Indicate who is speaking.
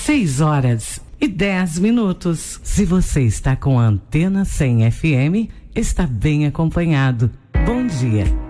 Speaker 1: 6h10. Se você está com a Antena 100 FM, está bem acompanhado. Bom dia.